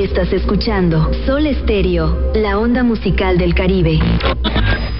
Estás escuchando Sol Estéreo, la onda musical del Caribe.